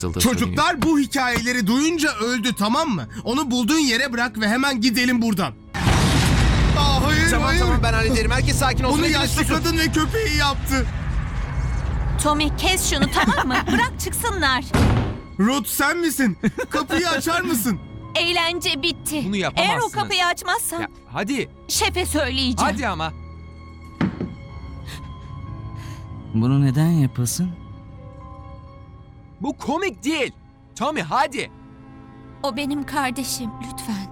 Çocuklar bu hikayeleri duyunca öldü, tamam mı? Onu bulduğun yere bırak ve hemen gidelim buradan. Aa, hayır Tamam hayır. tamam ben hallederim. Herkes sakin olsun. Bunu Hepiniz yaşlı susun. kadın ve köpeği yaptı. Tommy kes şunu, tamam mı? Bırak çıksınlar. Ruth sen misin? Kapıyı açar mısın? Eğlence bitti. Bunu Eğer yapamazsınız. o kapıyı açmazsan Ya, hadi. şefe söyleyeceğim. Hadi ama. Bunu neden yapasın? Bu komik değil. Tommy hadi. O benim kardeşim, lütfen.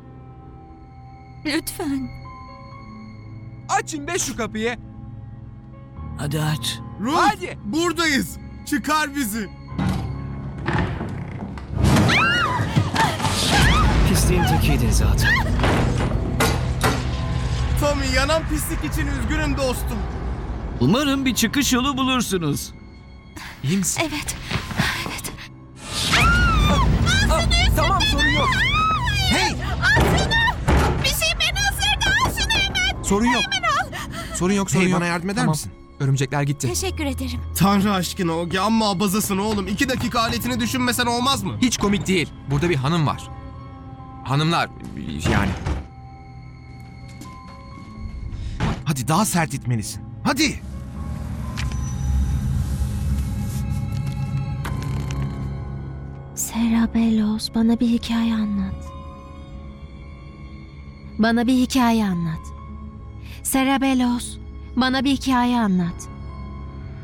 Lütfen. Açın be şu kapıyı. Hadi aç. Ruth Hadi. buradayız. Çıkar bizi. Pisliğin tekiydin zaten. Tommy, yanan pislik için üzgünüm dostum. Umarım bir çıkış yolu bulursunuz. İyi misin? Evet. Evet. Tamam sorun yok. Hey! Bir şey beni ısırdı. Al şunu hemen. Sorun yok. Sorun yok sorun Hey, yok. bana yardım eder Tamam. misin? Örümcekler gitti. Teşekkür ederim. Tanrı aşkına Ogi, amma abazasın oğlum. 2 dakika aletini düşünmesen olmaz mı? Hiç komik değil. Burada bir hanım var. Hanımlar yani. Hadi daha sert itmelisin. Hadi. Serabelos, bana bir hikaye anlat. Bana bir hikaye anlat. Serabelos, bana bir hikaye anlat.